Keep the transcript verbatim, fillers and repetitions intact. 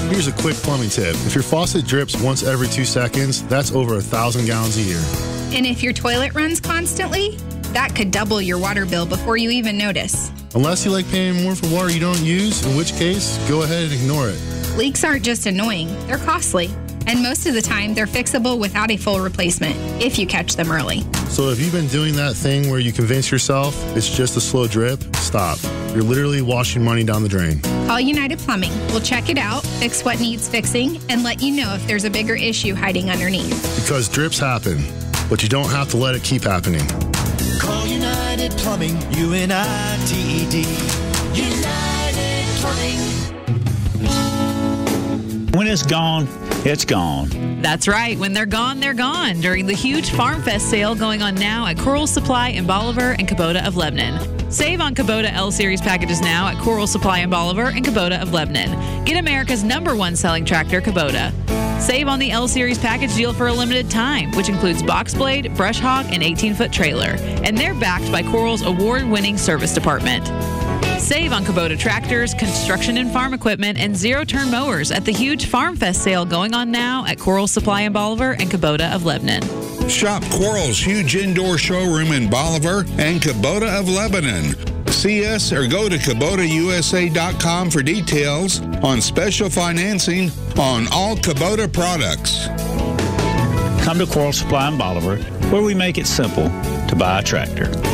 Here's a quick plumbing tip. If your faucet drips once every two seconds, that's over a thousand gallons a year. And if your toilet runs constantly, that could double your water bill before you even notice. Unless you like paying more for water you don't use, in which case, go ahead and ignore it. Leaks aren't just annoying, they're costly. And most of the time, they're fixable without a full replacement, if you catch them early. So if you've been doing that thing where you convince yourself it's just a slow drip, stop. You're literally washing money down the drain. Call United Plumbing. We'll check it out, fix what needs fixing, and let you know if there's a bigger issue hiding underneath. Because drips happen, but you don't have to let it keep happening. Call United Plumbing, U N I T E D. United Plumbing. When it's gone, it's gone. That's right. When they're gone, they're gone. During the huge Farm Fest sale going on now at Coral Supply in Bolivar and Kubota of Lebanon. Save on Kubota L-Series packages now at Coral Supply in Bolivar and Kubota of Lebanon. Get America's number one selling tractor, Kubota. Save on the L-Series package deal for a limited time, which includes box blade, brush hog, and eighteen-foot trailer. And they're backed by Coral's award-winning service department. Save on Kubota tractors, construction and farm equipment, and zero-turn mowers at the huge Farm Fest sale going on now at Coral Supply in Bolivar and Kubota of Lebanon. Shop Coral's huge indoor showroom in Bolivar and Kubota of Lebanon. See us or go to Kubota U S A dot com for details on special financing on all Kubota products. Come to Coral Supply in Bolivar, where we make it simple to buy a tractor.